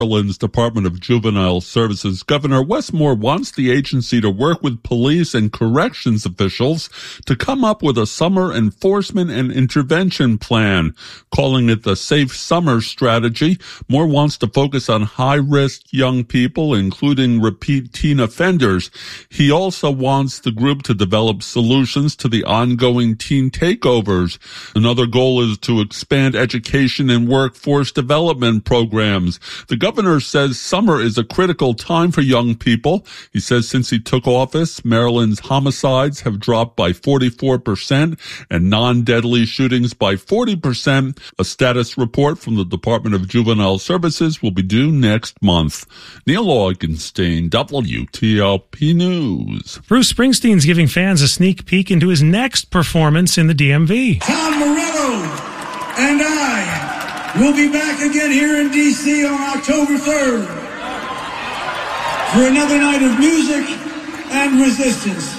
Maryland's Department of Juvenile Services Governor Wes Moore wants the agency to work with police and corrections officials to come up with a summer enforcement and intervention plan. Calling it the Safe Summer Strategy, Moore wants to focus on high-risk young people, including repeat teen offenders. He also wants the group to develop solutions to the ongoing teen takeovers. Another goal is to expand education and workforce development programs. The governor says summer is a critical time for young people. He says since he took office, Maryland's homicides have dropped by 44% and non-deadly shootings by 40%. A status report from the Department of Juvenile Services will be due next month. Neil Augenstein, WTOP News. Bruce Springsteen's giving fans a sneak peek into his next performance in the DMV. Tom Morello and I will be back again here in D.C. on October 3rd for another night of music and resistance.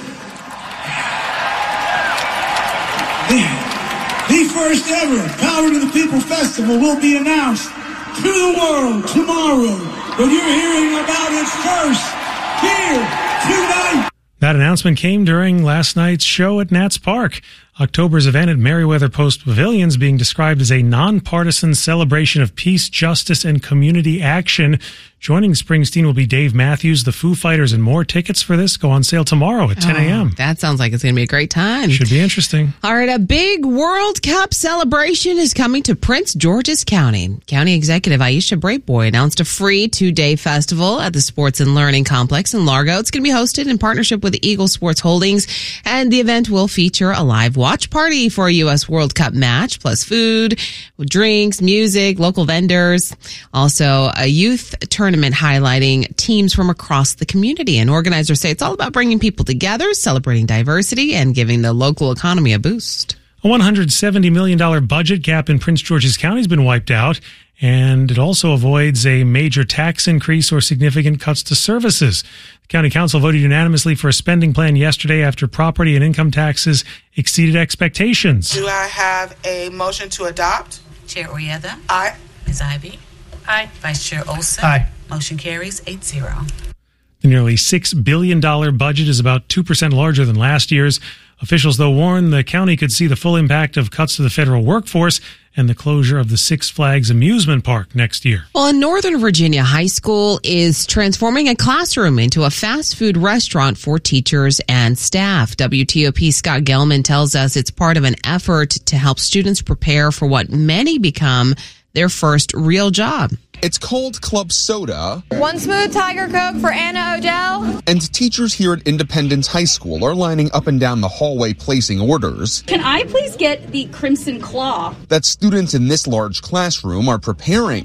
The first ever Power to the People Festival will be announced to the world tomorrow, but you're hearing about it first here tonight. That announcement came during last night's show at Nats Park. October's event at Merriweather Post Pavilion is being described as a nonpartisan celebration of peace, justice, and community action. Joining Springsteen will be Dave Matthews, the Foo Fighters, and more. Tickets for this go on sale tomorrow at 10 a.m. That sounds like it's going to be a great time. Should be interesting. All right, a big World Cup celebration is coming to Prince George's County. County Executive Aisha Braithboy announced a free 2-day festival at the Sports and Learning Complex in Largo. It's going to be hosted in partnership with Eagle Sports Holdings, and the event will feature a live watch party for a U.S. World Cup match, plus food, drinks, music, local vendors. Also, a youth tournament highlighting teams from across the community. And organizers say it's all about bringing people together, celebrating diversity, and giving the local economy a boost. A $170 million budget gap in Prince George's County has been wiped out, and it also avoids a major tax increase or significant cuts to services. The County Council voted unanimously for a spending plan yesterday after property and income taxes exceeded expectations. Do I have a motion to adopt? Chair Oyeda? Aye. Ms. Ivy? Aye. Vice Chair Olson? Aye. Motion carries 8-0. The nearly $6 billion budget is about 2% larger than last year's. Officials, though, warn the county could see the full impact of cuts to the federal workforce and the closure of the Six Flags amusement park next year. Well, a Northern Virginia high school is transforming a classroom into a fast food restaurant for teachers and staff. WTOP Scott Gelman tells us it's part of an effort to help students prepare for what many become their first real job. It's called Club Soda. One smooth Tiger Coke for Anna Odell. And teachers here at Independence High School are lining up and down the hallway placing orders. Can I please get the Crimson Claw? That students in this large classroom are preparing.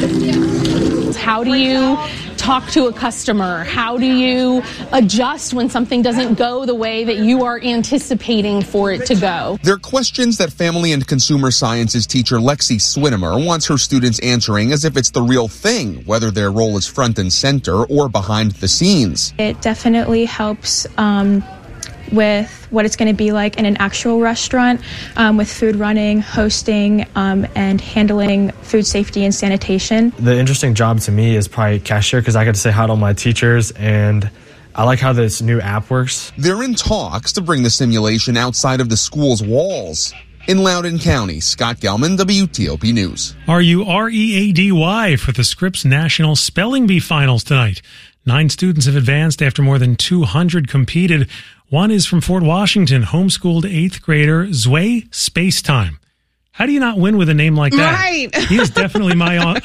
How do you talk to a customer? How do you adjust when something doesn't go the way that you are anticipating for it to go? They're questions that Family and Consumer Sciences teacher Lexi Swinimer wants her students answering as if it's the real thing, whether their role is front and center or behind the scenes. It definitely helps with what it's going to be like in an actual restaurant, with food running, hosting, and handling food safety and sanitation. The interesting job to me is probably cashier, because I get to say hi to all my teachers, and I like how this new app works. They're in talks to bring the simulation outside of the school's walls. In Loudoun County, Scott Gelman, WTOP News. RUREADY for the Scripps National Spelling Bee Finals tonight. 9 students have advanced after more than 200 competed. One is from Fort Washington, homeschooled 8th grader Zway Spacetime. How do you not win with a name like that? Right. He is definitely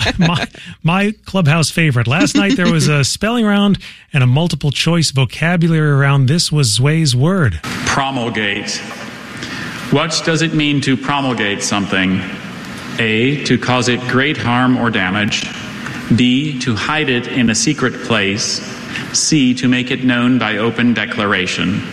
my clubhouse favorite. Last night there was a spelling round and a multiple choice vocabulary round. This was Zway's word. Promulgate. What does it mean to promulgate something? A, to cause it great harm or damage. B, to hide it in a secret place. C, to make it known by open declaration.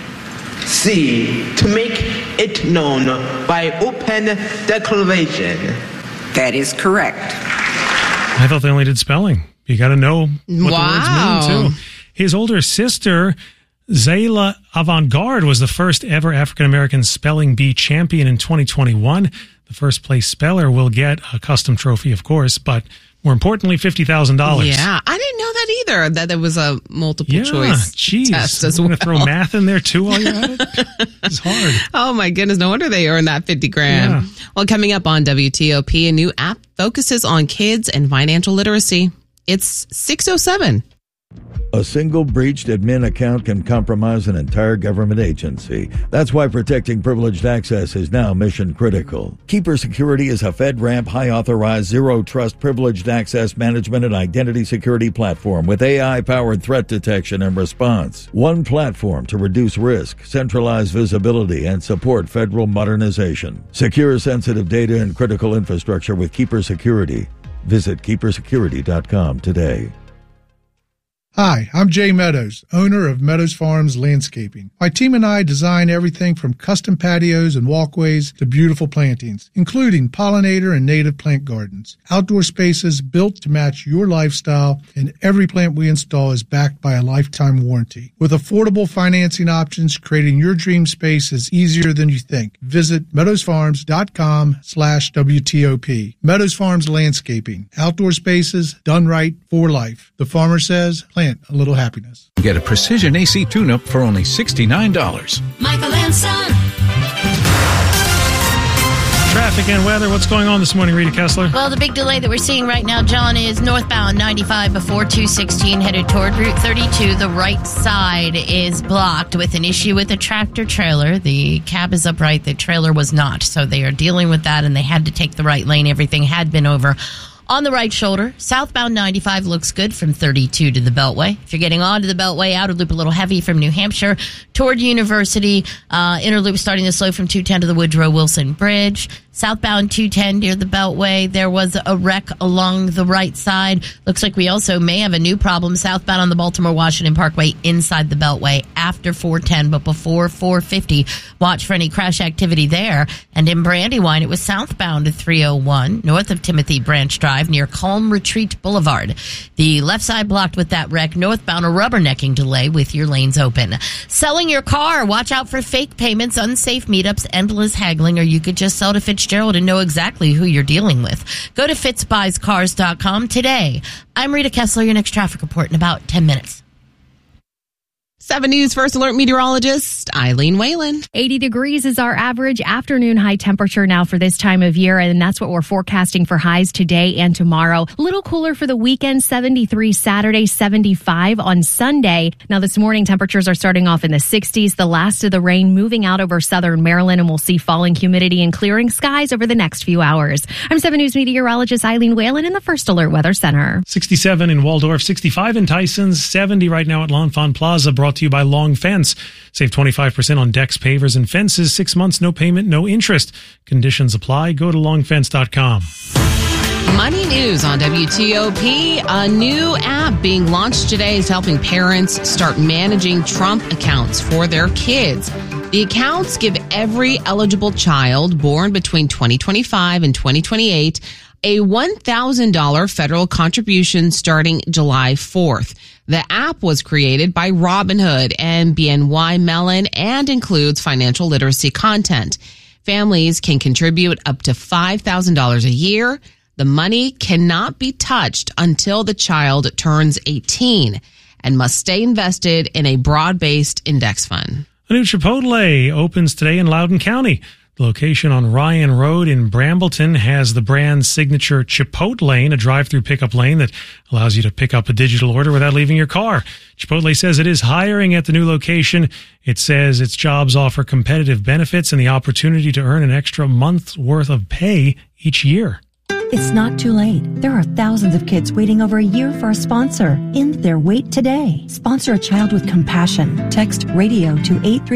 C, to make it known by open declaration. That is correct. I thought they only did spelling. You got to know what the words mean, too. His older sister, Zayla Avantgarde, was the first ever African-American spelling bee champion in 2021. The first place speller will get a custom trophy, of course, but More importantly, $50,000. Yeah, I didn't know that either, that there was a multiple choice test as well. You're going to throw math in there too while you're at it? It's hard. Oh my goodness, no wonder they earned that $50,000. Yeah. Well, coming up on WTOP, a new app focuses on kids and financial literacy. It's 6:07. A single breached admin account can compromise an entire government agency. That's why protecting privileged access is now mission critical. Keeper Security is a FedRAMP high-authorized, zero-trust privileged access management and identity security platform with AI-powered threat detection and response. One platform to reduce risk, centralize visibility, and support federal modernization. Secure sensitive data and critical infrastructure with Keeper Security. Visit keepersecurity.com today. Hi, I'm Jay Meadows, owner of Meadows Farms Landscaping. My team and I design everything from custom patios and walkways to beautiful plantings, including pollinator and native plant gardens. Outdoor spaces built to match your lifestyle, and every plant we install is backed by a lifetime warranty. With affordable financing options, creating your dream space is easier than you think. Visit meadowsfarms.com/WTOP. Meadows Farms Landscaping. Outdoor spaces done right for life. The farmer says, plant a little happiness. Get a precision AC tune-up for only $69. Michael and Son. Traffic and weather. What's going on this morning, Rita Kessler? Well, the big delay that we're seeing right now, John, is northbound 95 before 216 headed toward Route 32. The right side is blocked with an issue with a tractor trailer. The cab is upright. The trailer was not. So they are dealing with that, and they had to take the right lane. Everything had been over. On the right shoulder, southbound 95 looks good from 32 to the Beltway. If you're getting onto the Beltway, outer loop a little heavy from New Hampshire toward University. Inner loop starting to slow from 210 to the Woodrow Wilson Bridge. Southbound 210 near the Beltway, there was a wreck along the right side. Looks like we also may have a new problem southbound on the Baltimore-Washington Parkway inside the Beltway after 410, but before 450. Watch for any crash activity there. And in Brandywine, it was southbound to 301, north of Timothy Branch Drive near Calm Retreat Boulevard. The left side blocked with that wreck. Northbound, a rubbernecking delay with your lanes open. Selling your car, watch out for fake payments, unsafe meetups, endless haggling, or you could just sell to Fitzgerald and know exactly who you're dealing with. Go to fitzbuyscars.com today. I'm Rita Kessler, your next traffic report in about 10 minutes. 7 News First Alert meteorologist Eileen Whalen. 80 degrees is our average afternoon high temperature now for this time of year, and that's what we're forecasting for highs today and tomorrow. A little cooler for the weekend, 73 Saturday, 75 on Sunday. Now this morning, temperatures are starting off in the 60s. The last of the rain moving out over southern Maryland, and we'll see falling humidity and clearing skies over the next few hours. I'm 7 News meteorologist Eileen Whalen in the First Alert Weather Center. 67 in Waldorf, 65 in Tysons, 70 right now at L'Enfant Plaza, brought to you by Long Fence. Save 25% on decks, pavers, and fences. 6 months, no payment, no interest. Conditions apply. Go to longfence.com. Money news on WTOP. A new app being launched today is helping parents start managing Trump accounts for their kids. The accounts give every eligible child born between 2025 and 2028 a $1,000 federal contribution starting July 4th. The app was created by Robinhood and BNY Mellon and includes financial literacy content. Families can contribute up to $5,000 a year. The money cannot be touched until the child turns 18 and must stay invested in a broad-based index fund. A new Chipotle opens today in Loudoun County. The location on Ryan Road in Brambleton has the brand's signature Chipotle lane, a drive-through pickup lane that allows you to pick up a digital order without leaving your car. Chipotle says it is hiring at the new location. It says its jobs offer competitive benefits and the opportunity to earn an extra month's worth of pay each year. It's not too late. There are thousands of kids waiting over a year for a sponsor. End their wait today. Sponsor a child with compassion. Text radio to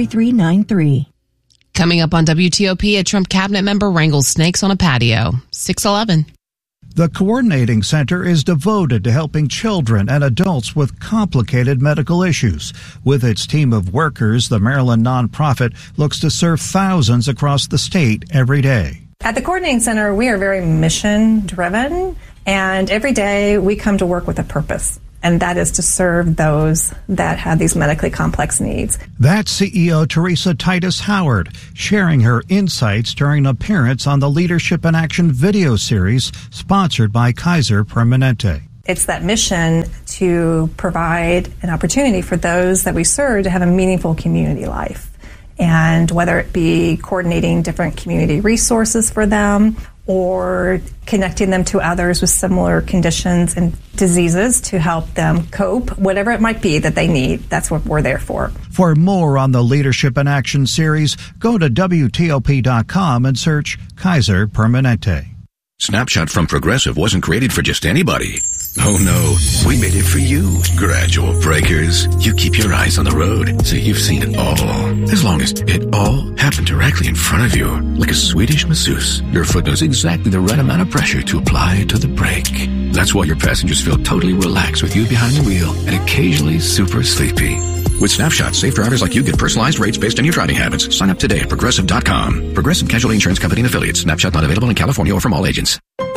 83393. Coming up on WTOP, a Trump cabinet member wrangles snakes on a patio. 6:11. The Coordinating Center is devoted to helping children and adults with complicated medical issues. With its team of workers, the Maryland nonprofit looks to serve thousands across the state every day. At the Coordinating Center, we are very mission-driven, and every day we come to work with a purpose. and that is to serve those that have these medically complex needs. That's CEO Teresa Titus Howard sharing her insights during an appearance on the Leadership in Action video series sponsored by Kaiser Permanente. It's that mission to provide an opportunity for those that we serve to have a meaningful community life. And whether it be coordinating different community resources for them or connecting them to others with similar conditions and diseases to help them cope, whatever it might be that they need, that's what we're there for. For more on the Leadership in Action series, go to WTOP.com and search Kaiser Permanente. Snapshot from Progressive wasn't created for just anybody. Oh no, we made it for you. Gradual breakers. You keep your eyes on the road, so you've seen it all. As long as it all happened directly in front of you, like a Swedish masseuse, your foot knows exactly the right amount of pressure to apply to the brake. That's why your passengers feel totally relaxed with you behind the wheel and occasionally super sleepy. With Snapshot, safe drivers like you get personalized rates based on your driving habits. Sign up today at Progressive.com. Progressive Casualty Insurance Company and Affiliates. Snapshot not available in California or from all agents.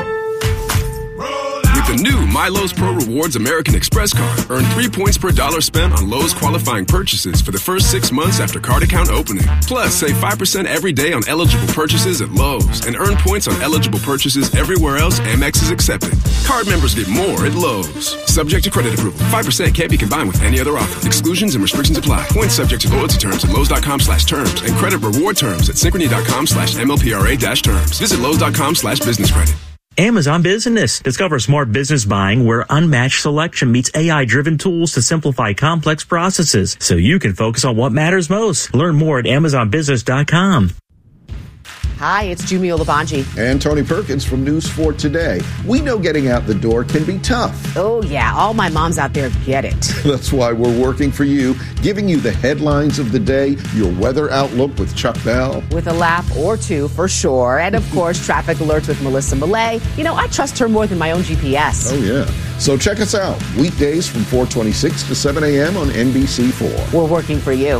The new My Lowe's Pro Rewards American Express card. Earn 3 points per dollar spent on Lowe's qualifying purchases for the first 6 months after card account opening. Plus, save 5% every day on eligible purchases at Lowe's and earn points on eligible purchases everywhere else Amex is accepted. Card members get more at Lowe's. Subject to credit approval. 5% can't be combined with any other offer. Exclusions and restrictions apply. Points subject to loyalty terms at Lowe's.com/terms and credit reward terms at Synchrony.com/MLPRA-terms. Visit Lowe's.com/business credit. Amazon Business. Discover smart business buying where unmatched selection meets AI-driven tools to simplify complex processes so you can focus on what matters most. Learn more at AmazonBusiness.com. Hi, it's Jumi Olabanji. And Tony Perkins from News 4 Today. We know getting out the door can be tough. Oh, yeah. All my moms out there get it. That's why we're working for you, giving you the headlines of the day, your weather outlook with Chuck Bell. With a laugh or two, for sure. And, of course, traffic alerts with Melissa Millay. You know, I trust her more than my own GPS. Oh, yeah. So check us out. Weekdays from 4:26 to 7 a.m. on NBC4. We're working for you.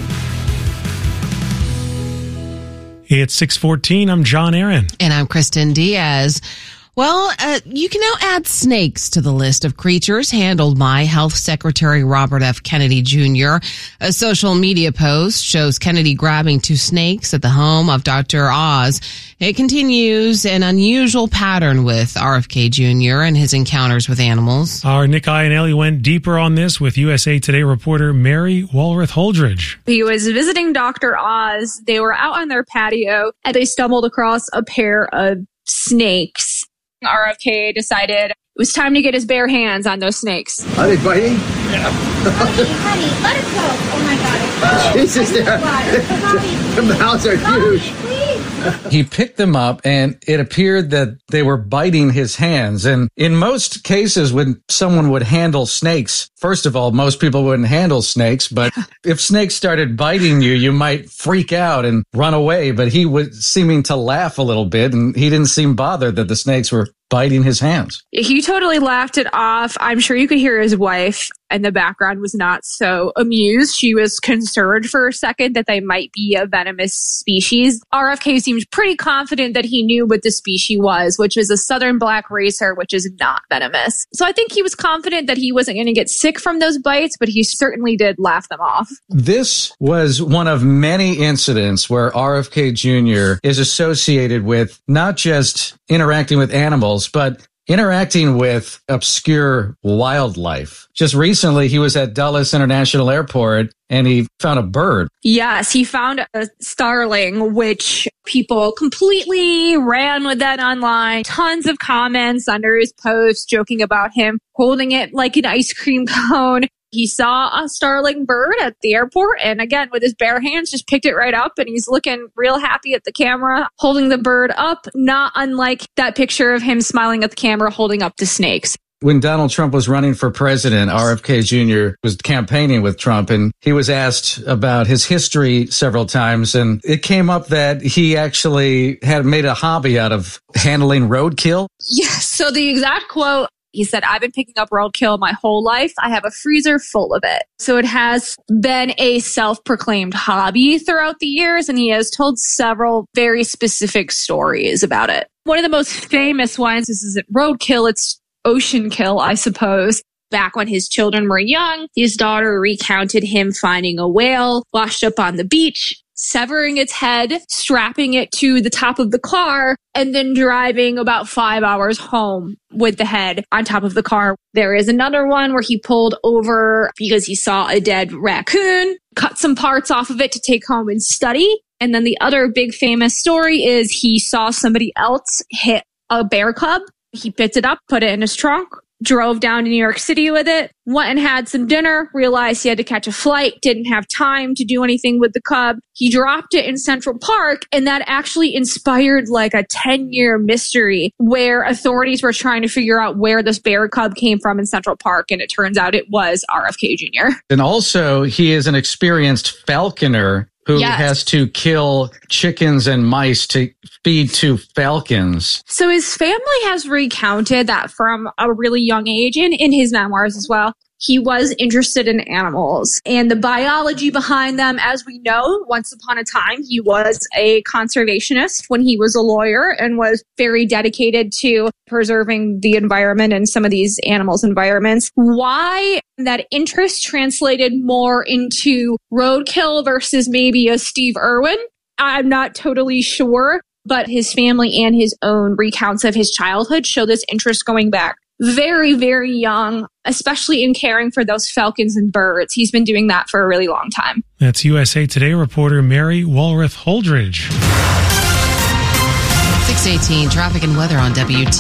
It's 6:14. I'm John Aaron. And I'm Kristen Diaz. Well, you can now add snakes to the list of creatures handled by Health Secretary Robert F. Kennedy Jr. A social media post shows Kennedy grabbing 2 snakes at the home of Dr. Oz. It continues an unusual pattern with RFK Jr. and his encounters with animals. Our Nick Iannelli went deeper on this with USA Today reporter Mary Walrath-Holdridge. He was visiting Dr. Oz. They were out on their patio and they stumbled across a pair of snakes. RFK decided it was time to get his bare hands on those snakes. Are they biting? Yeah. Honey, let it go. Oh my God. Jesus, the mouths are huge. He picked them up and it appeared that they were biting his hands. And in most cases, when someone would handle snakes, first of all, most people wouldn't handle snakes. But if snakes started biting you, you might freak out and run away. But he was seeming to laugh a little bit and he didn't seem bothered that the snakes were biting his hands. He totally laughed it off. I'm sure you could hear his wife in the background was not so amused. She was concerned for a second that they might be a venomous species. RFK seemed pretty confident that he knew what the species was, which is a southern black racer, which is not venomous. So I think he was confident that he wasn't going to get sick from those bites, but he certainly did laugh them off. This was one of many incidents where RFK Jr. is associated with not just interacting with animals, but interacting with obscure wildlife. Just recently, he was at Dulles International Airport and he found a bird. Yes, he found a starling, which people completely ran with that online. Tons of comments under his post joking about him holding it like an ice cream cone. He saw a starling bird at the airport and again, with his bare hands, just picked it right up and he's looking real happy at the camera, holding the bird up, not unlike that picture of him smiling at the camera, holding up the snakes. When Donald Trump was running for president, RFK Jr. was campaigning with Trump and he was asked about his history several times. And it came up that he actually had made a hobby out of handling roadkill. Yes. So the exact quote, he said, I've been picking up roadkill my whole life. I have a freezer full of it. So it has been a self-proclaimed hobby throughout the years, and he has told several very specific stories about it. One of the most famous ones isn't roadkill, it's ocean kill, I suppose. Back when his children were young, his daughter recounted him finding a whale washed up on the beach, severing its head, strapping it to the top of the car, and then driving about 5 hours home with the head on top of the car. There is another one where he pulled over because he saw a dead raccoon, cut some parts off of it to take home and study. And then the other big famous story is he saw somebody else hit a bear cub. He picked it up, put it in his trunk, drove down to New York City with it, went and had some dinner, realized he had to catch a flight, didn't have time to do anything with the cub. He dropped it in Central Park, and that actually inspired like a 10-year mystery where authorities were trying to figure out where this bear cub came from in Central Park, and it turns out it was RFK Jr. And also, he is an experienced falconer who has to kill chickens and mice to feed to falcons. So his family has recounted that from a really young age, and in his memoirs as well, he was interested in animals and the biology behind them. As we know, once upon a time, he was a conservationist when he was a lawyer and was very dedicated to preserving the environment and some of these animals' environments. Why that interest translated more into roadkill versus maybe a Steve Irwin, I'm not totally sure, but his family and his own recounts of his childhood show this interest going back very, very young, especially in caring for those falcons and birds. He's been doing that for a really long time. That's USA Today reporter Mary Walrath Holdridge. 6:18, traffic and weather on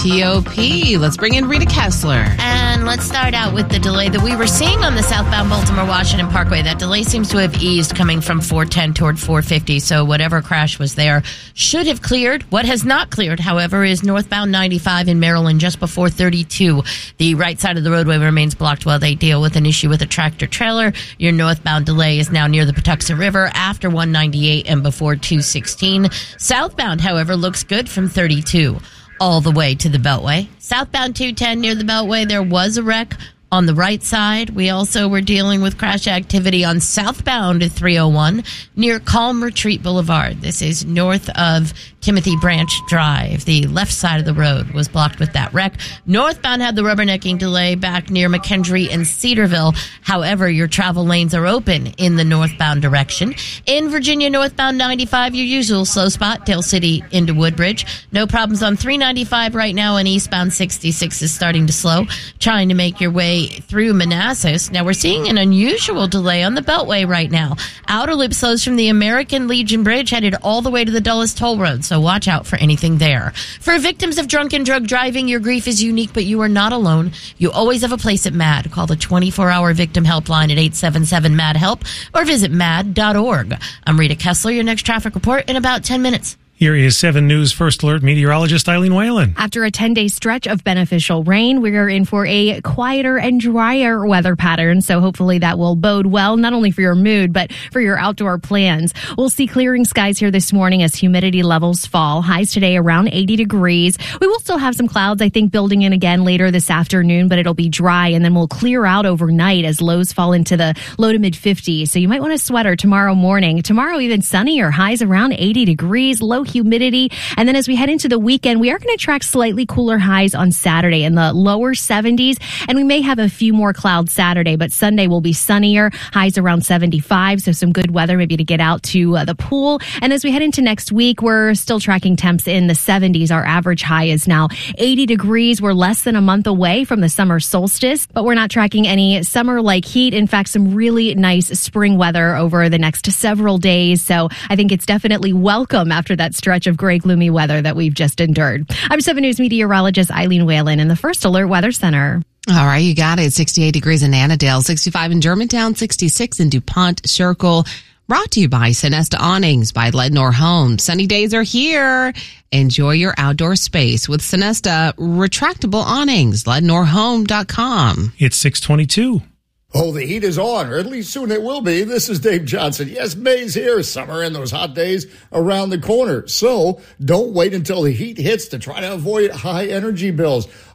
WTOP. Let's bring in Rita Kessler. And let's start out with the delay that we were seeing on the southbound Baltimore-Washington Parkway. That delay seems to have eased coming from 410 toward 450, so whatever crash was there should have cleared. What has not cleared, however, is northbound 95 in Maryland just before 32. The right side of the roadway remains blocked while they deal with an issue with a tractor-trailer. Your northbound delay is now near the Patuxent River after 198 and before 216. Southbound, however, looks good from 32 all the way to the Beltway. Southbound 210 near the Beltway, there was a wreck on the right side. We also were dealing with crash activity on southbound 301 near Calm Retreat Boulevard. This is north of Timothy Branch Drive. The left side of the road was blocked with that wreck. Northbound had the rubbernecking delay back near McKendree and Cedarville. However, your travel lanes are open in the northbound direction. In Virginia, northbound 95, your usual slow spot, Dale City into Woodbridge. No problems on 395 right now, and eastbound 66 is starting to slow. Trying to make your way through Manassas. Now, we're seeing an unusual delay on the Beltway right now. Outer loop slows from the American Legion Bridge headed all the way to the Dulles Toll Road, so watch out for anything there. For victims of drunken drug driving, your grief is unique, but you are not alone. You always have a place at MAD. Call the 24-hour victim helpline at 877-MAD-HELP or visit mad.org. I'm Rita Kessler, your next traffic report in about 10 minutes. Here is 7 News First Alert meteorologist Eileen Whalen. After a 10-day stretch of beneficial rain, we are in for a quieter and drier weather pattern. So hopefully that will bode well, not only for your mood, but for your outdoor plans. We'll see clearing skies here this morning as humidity levels fall. Highs today around 80 degrees. We will still have some clouds, I think, building in again later this afternoon, but it'll be dry, and then we'll clear out overnight as lows fall into the low to mid 50s. So you might want a sweater tomorrow morning. Tomorrow, even sunnier, highs around 80 degrees, low humidity. And then as we head into the weekend, we are going to track slightly cooler highs on Saturday in the lower 70s. And we may have a few more clouds Saturday, but Sunday will be sunnier, highs around 75. So some good weather maybe to get out to the pool. And as we head into next week, we're still tracking temps in the 70s. Our average high is now 80 degrees. We're less than a month away from the summer solstice, but we're not tracking any summer-like heat. In fact, some really nice spring weather over the next several days. So I think it's definitely welcome after that stretch of gray, gloomy weather that we've just endured. I'm 7 News meteorologist Eileen Whalen in the First Alert Weather Center. All right, you got it. 68 degrees in Annandale, 65 in Germantown, 66 in DuPont Circle. Brought to you by Sonesta Awnings by Lednor Homes. Sunny days are here. Enjoy your outdoor space with Sonesta retractable awnings. LednorHome.com. It's 6:22. Oh, the heat is on, or at least soon it will be. This is Dave Johnson. Yes, May's here. Summer and those hot days around the corner. So don't wait until the heat hits to try to avoid high energy bills.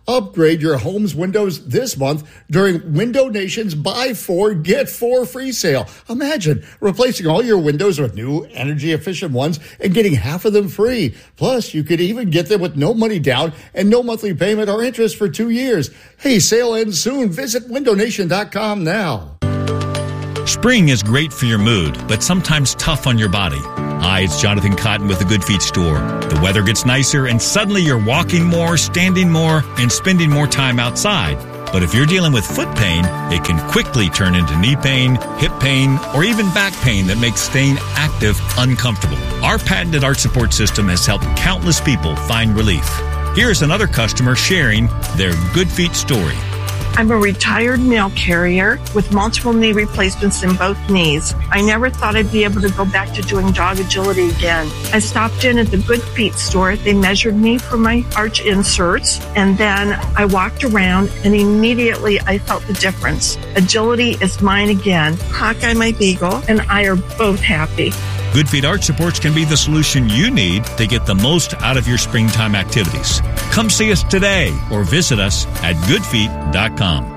Upgrade your home's windows this month during Window Nation's Buy 4, Get 4 free sale. Imagine replacing all your windows with new energy-efficient ones and getting half of them free. Plus, you could even get them with no money down and no monthly payment or interest for 2 years. Hey, sale ends soon. Visit windownation.com now. Spring is great for your mood, but sometimes tough on your body. Hi, it's Jonathan Cotton with the Good Feet store. The weather gets nicer and suddenly you're walking more, standing more, and spending more time outside. But if you're dealing with foot pain, it can quickly turn into knee pain, hip pain, or even back pain that makes staying active uncomfortable. Our patented arch support system has helped countless people find relief. Here's another customer sharing their Good Feet story. I'm a retired mail carrier with multiple knee replacements in both knees. I never thought I'd be able to go back to doing dog agility again. I stopped in at the Good Feet store. They measured me for my arch inserts, and then I walked around, and immediately I felt the difference. Agility is mine again. Hawkeye, my beagle, and I are both happy. Good Feet Arch Supports can be the solution you need to get the most out of your springtime activities. Come see us today or visit us at goodfeet.com.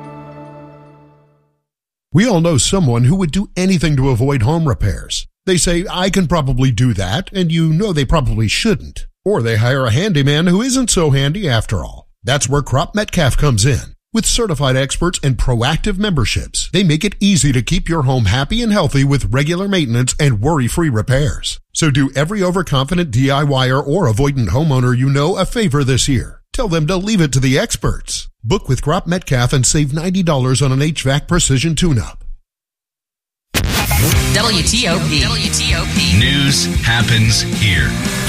We all know someone who would do anything to avoid home repairs. They say, I can probably do that, and you know they probably shouldn't. Or they hire a handyman who isn't so handy after all. That's where Crop Metcalf comes in. With certified experts and proactive memberships, they make it easy to keep your home happy and healthy with regular maintenance and worry-free repairs. So do every overconfident DIYer or avoidant homeowner you know a favor this year. Tell them to leave it to the experts. Book with Crop Metcalf and save $90 on an HVAC precision tune-up. WTOP. News happens here.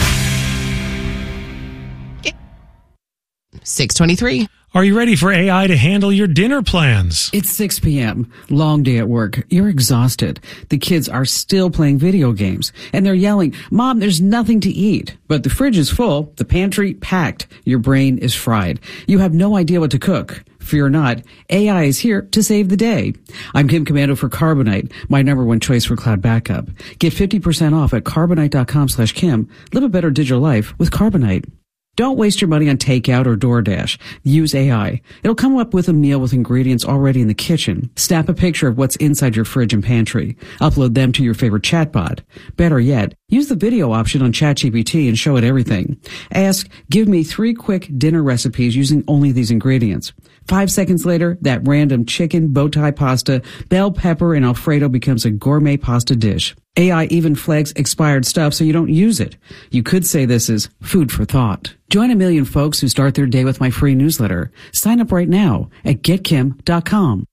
6:23. Are you ready for AI to handle your dinner plans? It's 6 p.m. Long day at work. You're exhausted. The kids are still playing video games, and they're yelling, Mom, there's nothing to eat. But the fridge is full, the pantry packed. Your brain is fried. You have no idea what to cook. Fear not, AI is here to save the day. I'm Kim Commando for Carbonite, my #1 choice for cloud backup. Get 50% off at carbonite.com/Kim. Live a better digital life with Carbonite. Don't waste your money on takeout or DoorDash. Use AI. It'll come up with a meal with ingredients already in the kitchen. Snap a picture of what's inside your fridge and pantry. Upload them to your favorite chatbot. Better yet, use the video option on ChatGPT and show it everything. Ask, give me 3 quick dinner recipes using only these ingredients. 5 seconds later, that random chicken, bow tie pasta, bell pepper, and Alfredo becomes a gourmet pasta dish. AI even flags expired stuff so you don't use it. You could say this is food for thought. Join a million folks who start their day with my free newsletter. Sign up right now at getkim.com.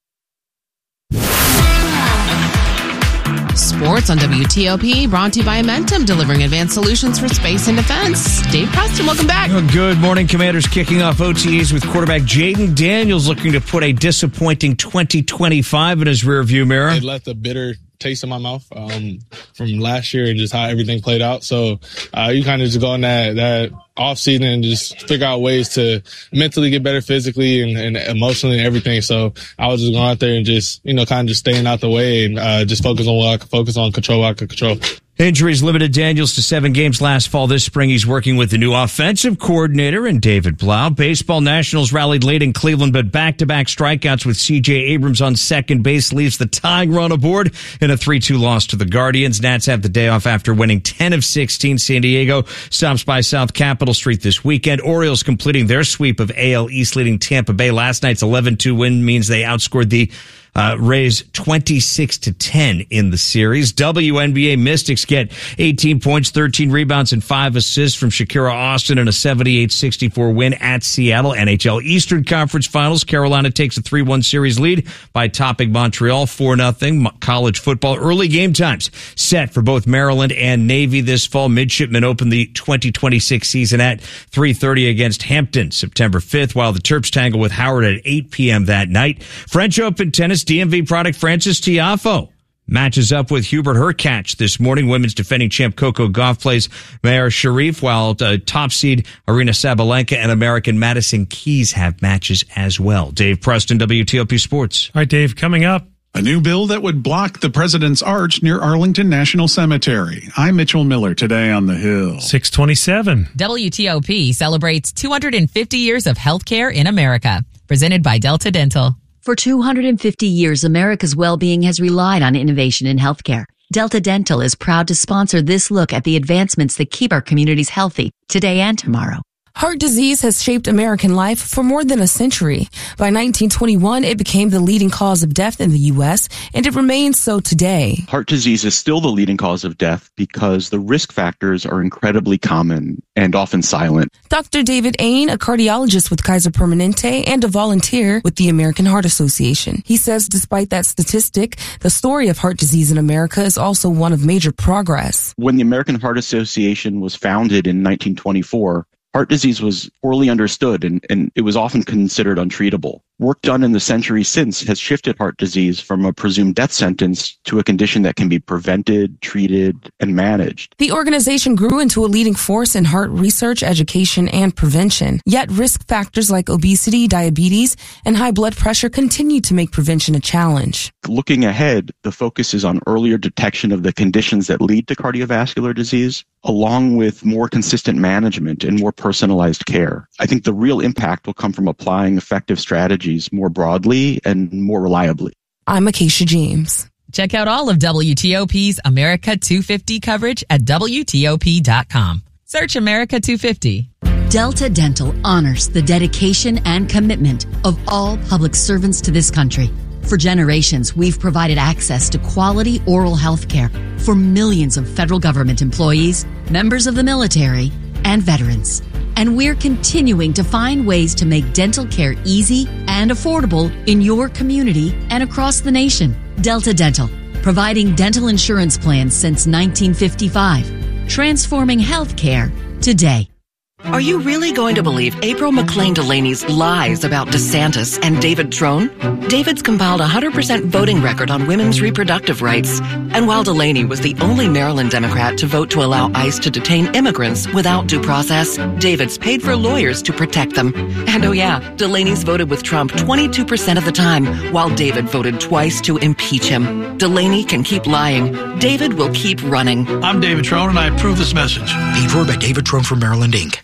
Sports on WTOP, brought to you by Amentum, delivering advanced solutions for space and defense. Dave Preston, welcome back. Good morning, Commanders. Kicking off OTAs with quarterback Jaden Daniels looking to put a disappointing 2025 in his rearview mirror. It left a bitter taste in my mouth from last year and just how everything played out. So you kind of just go in that off season and just figure out ways to mentally get better physically and emotionally and everything. So I was just going out there and just, kind of just staying out the way and just focus on what I could focus on, control what I could control. Injuries limited Daniels to 7 games last fall. This spring, he's working with the new offensive coordinator and David Blau. Baseball Nationals rallied late in Cleveland, but back-to-back strikeouts with C.J. Abrams on second base leaves the tying run aboard in a 3-2 loss to the Guardians. Nats have the day off after winning 10 of 16. San Diego stops by South Capitol Street this weekend. Orioles completing their sweep of AL East, leading Tampa Bay. Last night's 11-2 win means they outscored the Rays 26-10 in the series. WNBA Mystics get 18 points, 13 rebounds, and 5 assists from Shakira Austin in a 78-64 win at Seattle. NHL Eastern Conference Finals. Carolina takes a 3-1 series lead by topping Montreal 4-0. College football early game times set for both Maryland and Navy this fall. Midshipmen open the 2026 season at 3:30 against Hampton September 5th, while the Terps tangle with Howard at 8 p.m. that night. French Open tennis. DMV product Frances Tiafoe matches up with Hubert Hurkacz this morning. Women's defending champ Coco Gauff plays Mayar Sharif, while top seed Aryna Sabalenka and American Madison Keys have matches as well. Dave Preston, WTOP Sports. All right, Dave, coming up, A new bill that would block the President's Arch near Arlington National Cemetery. I'm Mitchell Miller, today on The Hill. 627. WTOP celebrates 250 years of healthcare in America. Presented by Delta Dental. For 250 years, America's well-being has relied on innovation in healthcare. Delta Dental is proud to sponsor this look at the advancements that keep our communities healthy today and tomorrow. Heart disease has shaped American life for more than a century. By 1921, it became the leading cause of death in the U.S., and it remains so today. Heart disease is still the leading cause of death because the risk factors are incredibly common and often silent. Dr. David Ain, a cardiologist with Kaiser Permanente and a volunteer with the American Heart Association. He says despite that statistic, the story of heart disease in America is also one of major progress. When the American Heart Association was founded in 1924, heart disease was poorly understood and it was often considered untreatable. Work done in the century since has shifted heart disease from a presumed death sentence to a condition that can be prevented, treated, and managed. The organization grew into a leading force in heart research, education, and prevention. Yet risk factors like obesity, diabetes, and high blood pressure continue to make prevention a challenge. Looking ahead, the focus is on earlier detection of the conditions that lead to cardiovascular disease, along with more consistent management and more personalized care. I think the real impact will come from applying effective strategies more broadly and more reliably. I'm Acacia James. Check out all of WTOP's America 250 coverage at WTOP.com. Search America 250. Delta Dental honors the dedication and commitment of all public servants to this country. For generations, we've provided access to quality oral health care for millions of federal government employees, members of the military, and veterans. And we're continuing to find ways to make dental care easy and affordable in your community and across the nation. Delta Dental, providing dental insurance plans since 1955, transforming healthcare today. Are you really going to believe April McClain Delaney's lies about DeSantis and David Trone? David's compiled a 100% voting record on women's reproductive rights. And while Delaney was the only Maryland Democrat to vote to allow ICE to detain immigrants without due process, David's paid for lawyers to protect them. And oh yeah, Delaney's voted with Trump 22% of the time, while David voted twice to impeach him. Delaney can keep lying. David will keep running. I'm David Trone, and I approve this message. Paid for by David Trone for Maryland, Inc.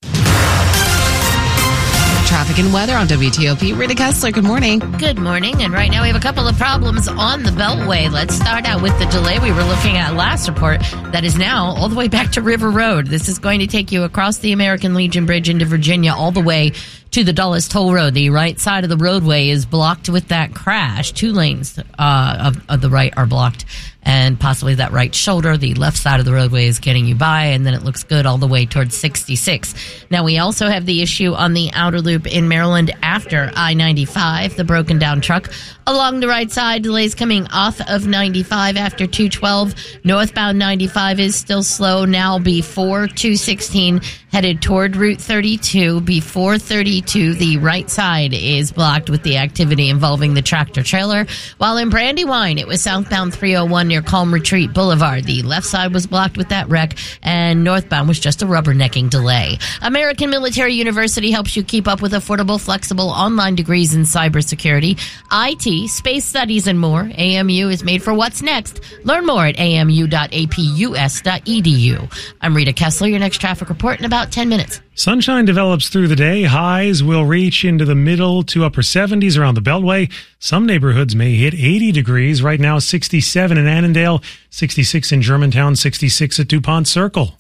Traffic and weather on WTOP. Rita Kessler, good morning. Good morning. And right now we have a couple of problems on the Beltway. Let's start out with the delay we were looking at last report that is now all the way back to River Road. This is going to take you across the American Legion Bridge into Virginia all the way to the Dulles Toll Road. The right side of the roadway is blocked with that crash. 2 lanes of the right are blocked, and possibly that right shoulder. The left side of the roadway is getting you by, and then it looks good all the way towards 66. Now, we also have the issue on the outer loop in Maryland after I-95, the broken down truck. Along the right side, delays coming off of 95 after 212. Northbound 95 is still slow now before 216, headed toward Route 32. Before 32, the right side is blocked with the activity involving the tractor trailer. While in Brandywine, it was southbound 301 near Calm Retreat Boulevard. The left side was blocked with that wreck, and northbound was just a rubbernecking delay. American Military University helps you keep up with affordable, flexible online degrees in cybersecurity, IT, space studies, and more. AMU is made for what's next. Learn more at amu.apus.edu. I'm Rita Kessler. Your next traffic report in about 10 minutes. Sunshine develops through the day. Highs will reach into the middle to upper 70s around the Beltway. Some neighborhoods may hit 80 degrees. Right now, 67 in Annandale, 66 in Germantown, 66 at DuPont Circle.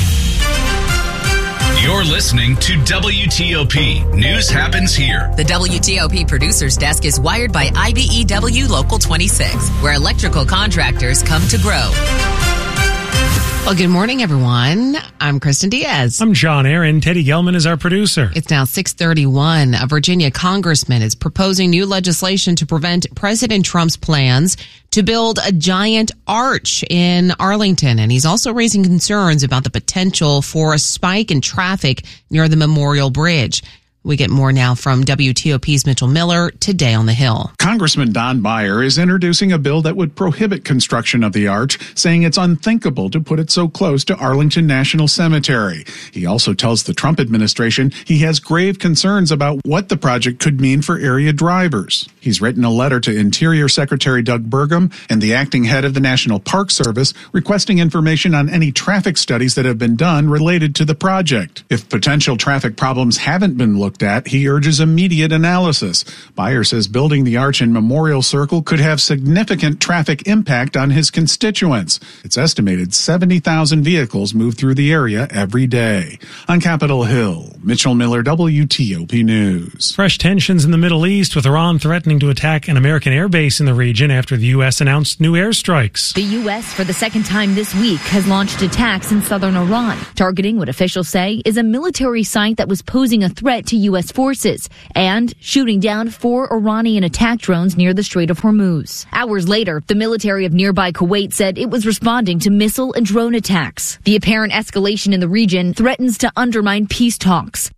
You're listening to WTOP. News happens here. The WTOP Producers Desk is wired by IBEW Local 26, where electrical contractors come to grow. Well, good morning, everyone. I'm Kristen Diaz. I'm John Aaron. Teddy Gelman is our producer. It's now 6:31. A Virginia congressman is proposing new legislation to prevent President Trump's plans to build a giant arch in Arlington. And he's also raising concerns about the potential for a spike in traffic near the Memorial Bridge. We get more now from WTOP's Mitchell Miller today on the Hill. Congressman Don Beyer is introducing a bill that would prohibit construction of the arch, saying it's unthinkable to put it so close to Arlington National Cemetery. He also tells the Trump administration he has grave concerns about what the project could mean for area drivers. He's written a letter to Interior Secretary Doug Burgum and the acting head of the National Park Service requesting information on any traffic studies that have been done related to the project. If potential traffic problems haven't been looked at, he urges immediate analysis. Beyer says building the arch in Memorial Circle could have significant traffic impact on his constituents. It's estimated 70,000 vehicles move through the area every day. On Capitol Hill, Mitchell Miller, WTOP News. Fresh tensions in the Middle East, with Iran threatening to attack an American airbase in the region after the U.S. announced new airstrikes. The U.S., for the second time this week, has launched attacks in southern Iran, targeting what officials say is a military site that was posing a threat to U.S. forces, and shooting down 4 Iranian attack drones near the Strait of Hormuz. Hours later, the military of nearby Kuwait said it was responding to missile and drone attacks. The apparent escalation in the region threatens to undermine peace talks.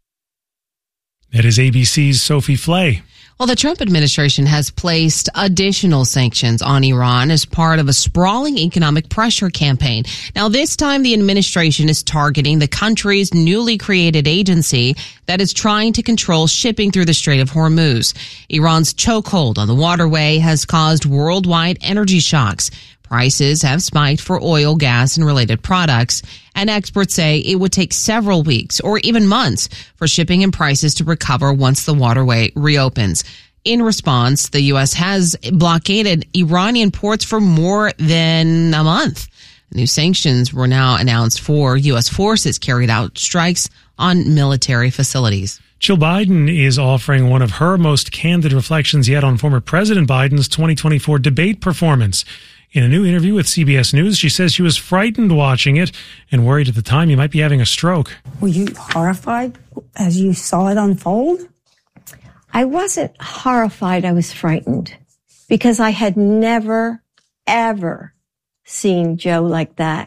That is ABC's Sophie Flay. Well, the Trump administration has placed additional sanctions on Iran as part of a sprawling economic pressure campaign. Now, this time the administration is targeting the country's newly created agency that is trying to control shipping through the Strait of Hormuz. Iran's chokehold on the waterway has caused worldwide energy shocks. Prices have spiked for oil, gas, and related products, and experts say it would take several weeks or even months for shipping and prices to recover once the waterway reopens. In response, the U.S. has blockaded Iranian ports for more than a month. New sanctions were now announced for U.S. forces carried out strikes on military facilities. Jill Biden is offering one of her most candid reflections yet on former President Biden's 2024 debate performance. In a new interview with CBS News, she says she was frightened watching it and worried at the time he might be having a stroke. Were you horrified as you saw it unfold? I wasn't horrified. I was frightened because I had never, ever seen Joe like that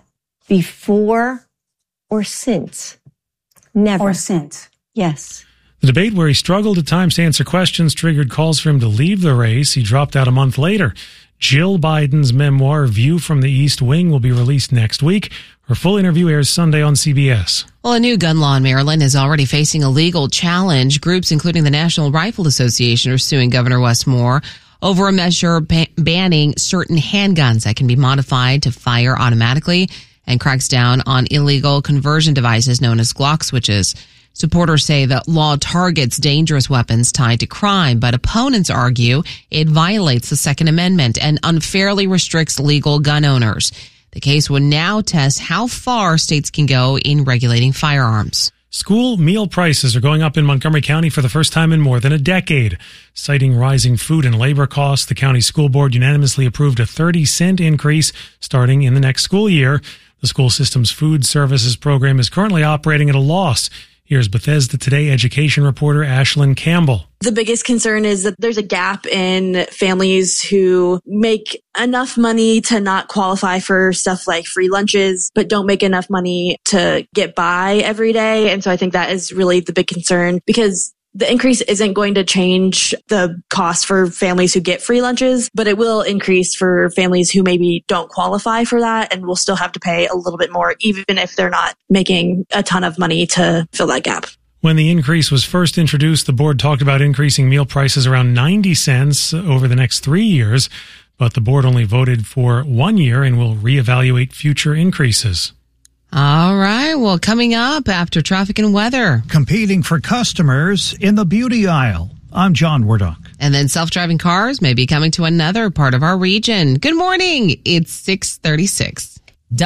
before or since. Never. Or since. Yes. The debate, where he struggled at times to answer questions, triggered calls for him to leave the race. He dropped out a month later. Jill Biden's memoir, View from the East Wing, will be released next week. Her full interview airs Sunday on CBS. Well, a new gun law in Maryland is already facing a legal challenge. Groups, including the National Rifle Association, are suing Governor Wes Moore over a measure banning certain handguns that can be modified to fire automatically and cracks down on illegal conversion devices known as Glock switches. Supporters say the law targets dangerous weapons tied to crime, but opponents argue it violates the Second Amendment and unfairly restricts legal gun owners. The case will now test how far states can go in regulating firearms. School meal prices are going up in Montgomery County for the first time in more than a decade. Citing rising food and labor costs, the county school board unanimously approved a 30-cent increase starting in the next school year. The school system's food services program is currently operating at a loss. Here's Bethesda Today education reporter Ashlyn Campbell. The biggest concern is that there's a gap in families who make enough money to not qualify for stuff like free lunches, but don't make enough money to get by every day. And so I think that is really the big concern, because the increase isn't going to change the cost for families who get free lunches, but it will increase for families who maybe don't qualify for that and will still have to pay a little bit more, even if they're not making a ton of money to fill that gap. When the increase was first introduced, the board talked about increasing meal prices around 90 cents over the next 3 years, but the board only voted for 1 year and will reevaluate future increases. All right. Well, coming up after traffic and weather. Competing for customers in the beauty aisle. I'm John Wardock. And then self-driving cars may be coming to another part of our region. Good morning. It's 6:36.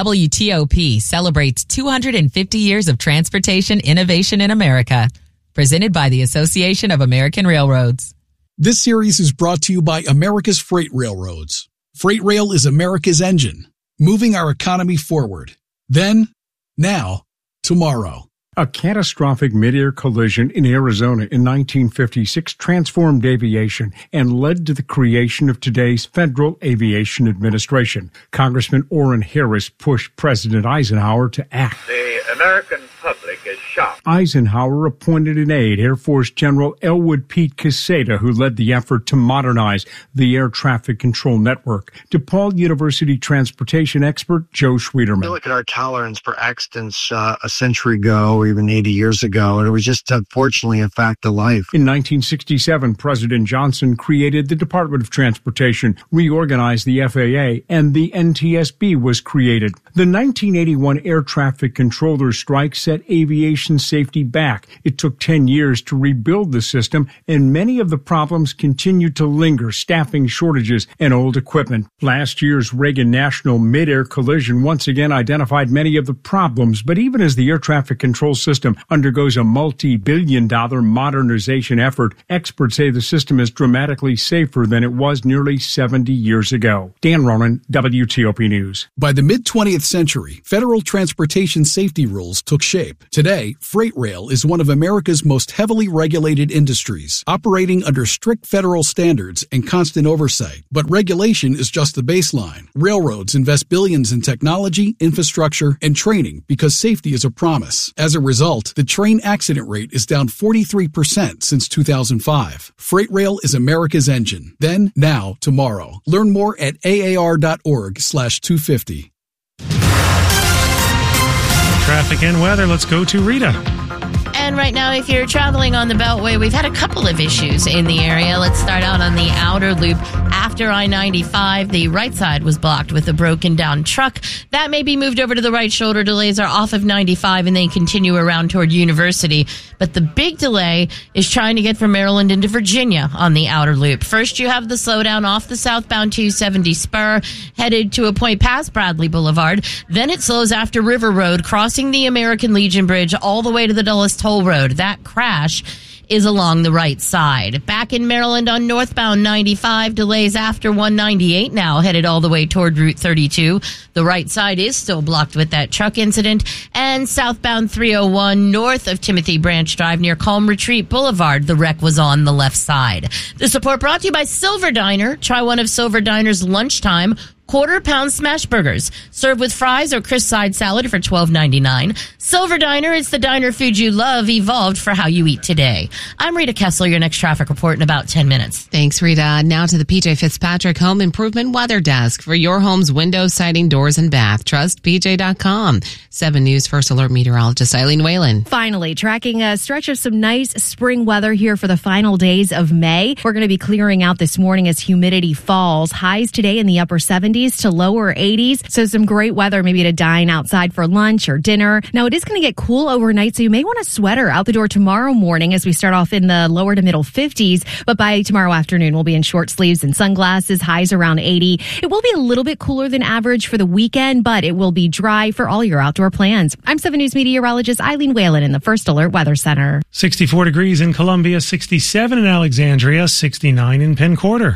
WTOP celebrates 250 years of transportation innovation in America. Presented by the Association of American Railroads. This series is brought to you by America's Freight Railroads. Freight Rail is America's engine, moving our economy forward. Then, now, tomorrow. A catastrophic mid-air collision in Arizona in 1956 transformed aviation and led to the creation of today's Federal Aviation Administration. Congressman Orrin Harris pushed President Eisenhower to act. The American public is shot. Eisenhower appointed an aide, Air Force General Elwood Pete Quesada, who led the effort to modernize the air traffic control network. DePaul University transportation expert Joe Schwederman. You look at our tolerance for accidents a century ago, or even 80 years ago, and it was just unfortunately a fact of life. In 1967, President Johnson created the Department of Transportation, reorganized the FAA, and the NTSB was created. The 1981 air traffic controller strike set aviation safety back. It took 10 years to rebuild the system, and many of the problems continue to linger: staffing shortages and old equipment. Last year's Reagan National mid-air collision once again identified many of the problems, but even as the air traffic control system undergoes a multi-billion-dollar modernization effort, experts say the system is dramatically safer than it was nearly 70 years ago. Dan Ronan, WTOP News. By the mid-20th century, federal transportation safety rules took shape. Today, freight rail is one of America's most heavily regulated industries, operating under strict federal standards and constant oversight. But regulation is just the baseline. Railroads invest billions in technology, infrastructure, and training because safety is a promise. As a result, the train accident rate is down 43% since 2005. Freight rail is America's engine. Then, now, tomorrow. Learn more at aar.org/250. Traffic and weather. Let's go to Rita. And right now, if you're traveling on the Beltway, we've had a couple of issues in the area. Let's start out on the outer loop. After I-95, the right side was blocked with a broken down truck. That may be moved over to the right shoulder. Delays are off of 95 and they continue around toward University. But the big delay is trying to get from Maryland into Virginia on the outer loop. First, you have the slowdown off the southbound 270 spur, headed to a point past Bradley Boulevard. Then it slows after River Road, crossing the American Legion Bridge all the way to the Dulles Toll Road. That crash is along the right side. Back in Maryland on northbound 95, delays after 198 now, headed all the way toward Route 32. The right side is still blocked with that truck incident. And southbound 301 north of Timothy Branch Drive near Calm Retreat Boulevard, the wreck was on the left side. The support brought to you by Silver Diner. Try one of Silver Diner's lunchtime quarter-pound smash burgers, served with fries or crisp side salad for $12.99. Silver Diner, it's the diner food you love, evolved for how you eat today. I'm Rita Kessler, your next traffic report in about 10 minutes. Thanks, Rita. Now to the PJ Fitzpatrick Home Improvement Weather Desk for your home's windows, siding, doors, and bath. Trust PJ.com. 7 News First Alert meteorologist Eileen Whalen. Finally, tracking a stretch of some nice spring weather here for the final days of May. We're going to be clearing out this morning as humidity falls. Highs today in the upper 70s to lower 80s. So some great weather maybe to dine outside for lunch or dinner. Now it is going to get cool overnight, so you may want a sweater out the door tomorrow morning as we start off in the lower to middle 50s. But by tomorrow afternoon, we'll be in short sleeves and sunglasses, highs around 80. It will be a little bit cooler than average for the weekend, but it will be dry for all your outdoor plans. I'm 7 News meteorologist Eileen Whalen in the First Alert Weather Center. 64 degrees in Columbia, 67 in Alexandria, 69 in Penn Quarter.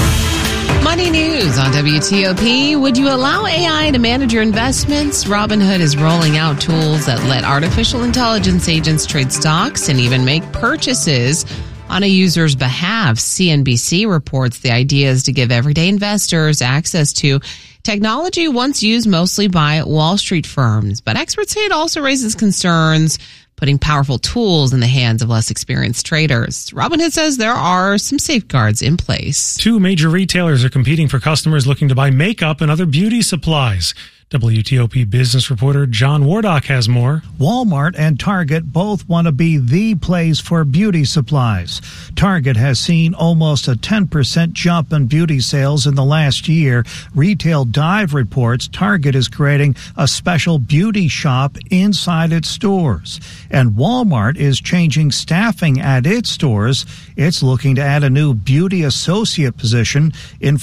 Money news on WTOP. Would you allow AI to manage your investments? Robinhood is rolling out tools that let artificial intelligence agents trade stocks and even make purchases on a user's behalf. CNBC reports the idea is to give everyday investors access to technology once used mostly by Wall Street firms. But experts say it also raises concerns putting powerful tools in the hands of less experienced traders. Robinhood says there are some safeguards in place. 2 major retailers are competing for customers looking to buy makeup and other beauty supplies. WTOP business reporter John Wardock has more. Walmart and Target both want to be the place for beauty supplies. Target has seen almost a 10% jump in beauty sales in the last year. Retail Dive reports Target is creating a special beauty shop inside its stores. And Walmart is changing staffing at its stores. It's looking to add a new beauty associate position in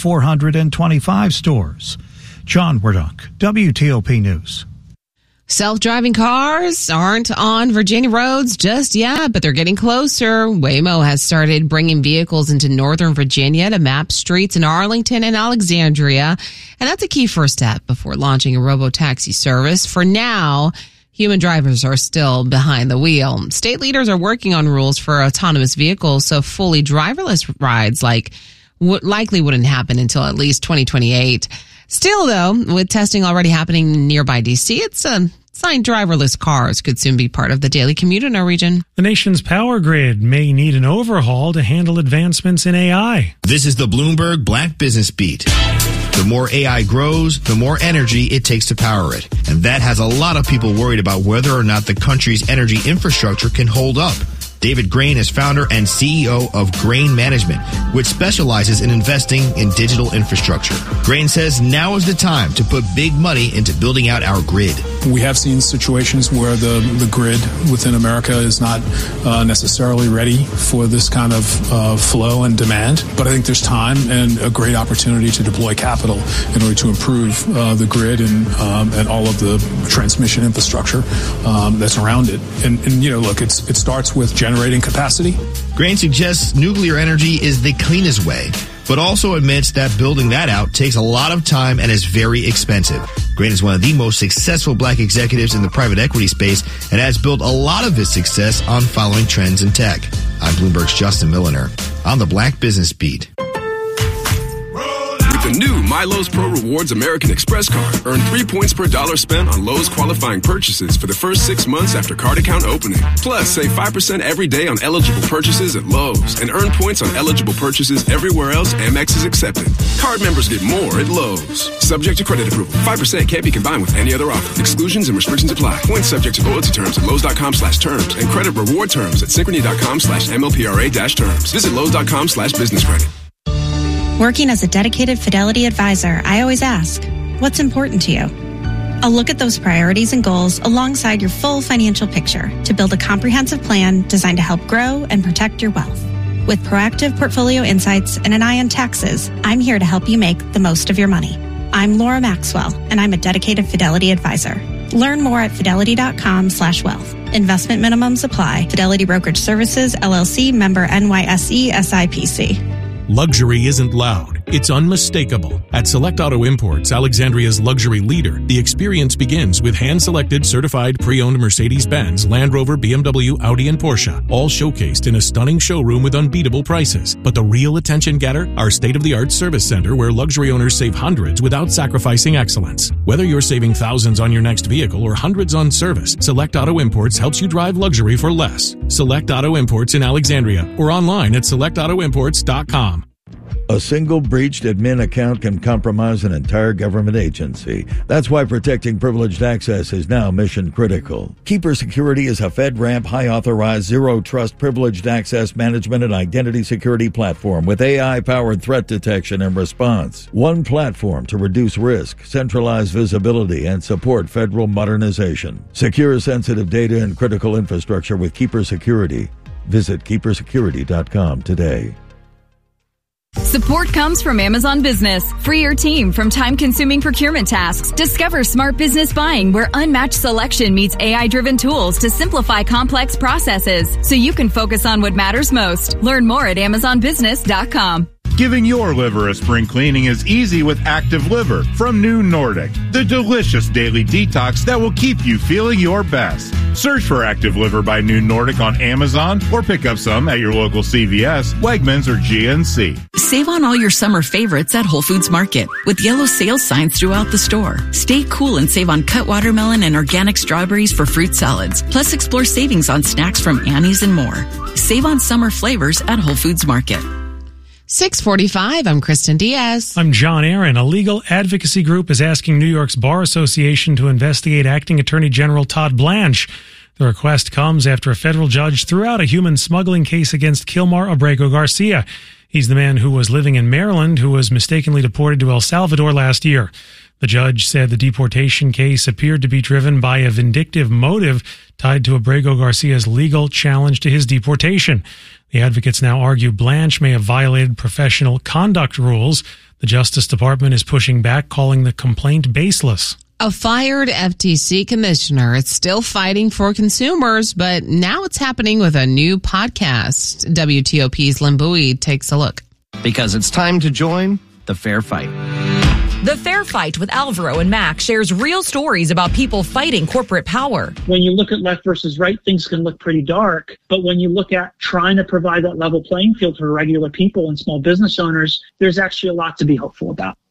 425 stores. John Wardock, WTOP News. Self-driving cars aren't on Virginia roads just yet, but they're getting closer. Waymo has started bringing vehicles into Northern Virginia to map streets in Arlington and Alexandria, and that's a key first step before launching a robo-taxi service. For now, human drivers are still behind the wheel. State leaders are working on rules for autonomous vehicles, so fully driverless rides likely wouldn't happen until at least 2028. Still, though, with testing already happening nearby D.C., it's Signed driverless cars could soon be part of the daily commute in our region. The nation's power grid may need an overhaul to handle advancements in AI. This is the Bloomberg Black Business Beat. The more AI grows, the more energy it takes to power it. And that has a lot of people worried about whether or not the country's energy infrastructure can hold up. David Grain is founder and CEO of Grain Management, which specializes in investing in digital infrastructure. Grain says now is the time to put big money into building out our grid. We have seen situations where the grid within America is not necessarily ready for this kind of flow and demand. But I think there's time and a great opportunity to deploy capital in order to improve the grid and all of the transmission infrastructure that's around it. And look, it starts with generating capacity. Grain suggests nuclear energy is the cleanest way, but also admits that building that out takes a lot of time and is very expensive. Grain is one of the most successful black executives in the private equity space and has built a lot of his success on following trends in tech. I'm Bloomberg's Justin Milliner on the Black Business Beat. The new MyLowe's Pro Rewards American Express card. Earn 3 points per dollar spent on Lowe's qualifying purchases for the first 6 months after card account opening. Plus, save 5% every day on eligible purchases at Lowe's and earn points on eligible purchases everywhere else Amex is accepted. Card members get more at Lowe's. Subject to credit approval. 5% can't be combined with any other offer. Exclusions and restrictions apply. Points subject to loyalty terms at Lowe's.com/terms and credit reward terms at Synchrony.com/MLPRA-terms. Visit Lowe's.com/business credit. Working as a dedicated Fidelity advisor, I always ask, what's important to you? I'll look at those priorities and goals alongside your full financial picture to build a comprehensive plan designed to help grow and protect your wealth. With proactive portfolio insights and an eye on taxes, I'm here to help you make the most of your money. I'm Laura Maxwell, and I'm a dedicated Fidelity advisor. Learn more at Fidelity.com/wealth. Investment minimums apply. Fidelity Brokerage Services, LLC, member NYSE, SIPC. Luxury isn't loud, it's unmistakable. At Select Auto Imports, Alexandria's luxury leader, the experience begins with hand-selected certified pre-owned Mercedes-Benz, Land Rover, BMW, Audi, and Porsche, all showcased in a stunning showroom with unbeatable prices. But the real attention getter? Our state-of-the-art service center where luxury owners save hundreds without sacrificing excellence. Whether you're saving thousands on your next vehicle or hundreds on service, Select Auto Imports helps you drive luxury for less. Select Auto Imports in Alexandria or online at selectautoimports.com. A single breached admin account can compromise an entire government agency. That's why protecting privileged access is now mission critical. Keeper Security is a FedRAMP high-authorized, zero-trust privileged access management and identity security platform with AI-powered threat detection and response. One platform to reduce risk, centralize visibility, and support federal modernization. Secure sensitive data and critical infrastructure with Keeper Security. Visit keepersecurity.com today. Support comes from Amazon Business. Free your team from time-consuming procurement tasks. Discover smart business buying where unmatched selection meets AI-driven tools to simplify complex processes so you can focus on what matters most. Learn more at AmazonBusiness.com. Giving your liver a spring cleaning is easy with Active Liver from New Nordic, the delicious daily detox that will keep you feeling your best. Search for Active Liver by New Nordic on Amazon or pick up some at your local CVS, Wegmans, or GNC. Save on all your summer favorites at Whole Foods Market with yellow sales signs throughout the store. Stay cool and save on cut watermelon and organic strawberries for fruit salads. Plus, explore savings on snacks from Annie's and more. Save on summer flavors at Whole Foods Market. 6:45, I'm Kristen Diaz. I'm John Aaron. A legal advocacy group is asking New York's Bar Association to investigate Acting Attorney General Todd Blanche. The request comes after a federal judge threw out a human smuggling case against Kilmar Abrego Garcia. He's the man who was living in Maryland who was mistakenly deported to El Salvador last year. The judge said the deportation case appeared to be driven by a vindictive motive tied to Abrego Garcia's legal challenge to his deportation. The advocates now argue Blanche may have violated professional conduct rules. The Justice Department is pushing back, calling the complaint baseless. A fired FTC commissioner is still fighting for consumers, but now it's happening with a new podcast. WTOP's Lynn Bowie takes a look. Because it's time to join the fair fight. The Fair Fight with Alvaro and Mac shares real stories about people fighting corporate power. When you look at left versus right, things can look pretty dark. But when you look at trying to provide that level playing field for regular people and small business owners, there's actually a lot to be hopeful about.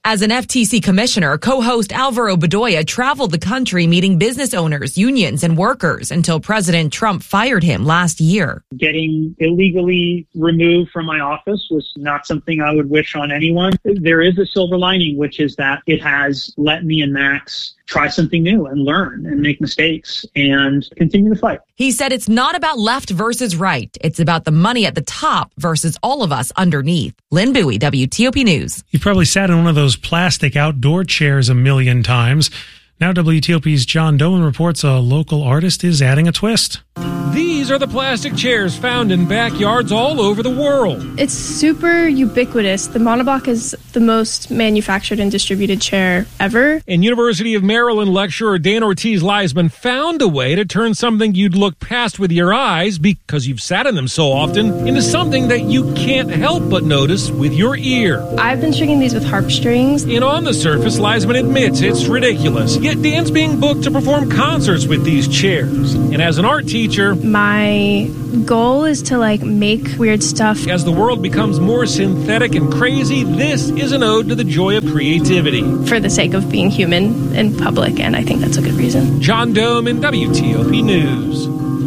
As an FTC commissioner, co-host Alvaro Bedoya traveled the country meeting business owners, unions, and workers until President Trump fired him last year. Getting illegally removed from my office was not something I would wish on anyone. There is a silver lining, which is that it has let me and Max try something new and learn and make mistakes and continue the fight. He said it's not about left versus right. It's about the money at the top versus all of us underneath. Lynn Bowie, WTOP News. You probably sat in one of those plastic outdoor chairs a million times. Now WTOP's John Doman reports a local artist is adding a twist. These are the plastic chairs found in backyards all over the world. It's super ubiquitous. The Monoblock is the most manufactured and distributed chair ever. And University of Maryland lecturer Dan Ortiz-Leisman found a way to turn something you'd look past with your eyes because you've sat in them so often into something that you can't help but notice with your ear. I've been stringing these with harp strings. And on the surface, Leisman admits it's ridiculous. Yet Dan's being booked to perform concerts with these chairs. And as an art teacher, my goal is to make weird stuff. As the world becomes more synthetic and crazy, this is an ode to the joy of creativity. For the sake of being human in public, and I think that's a good reason. John Doman, WTOP News.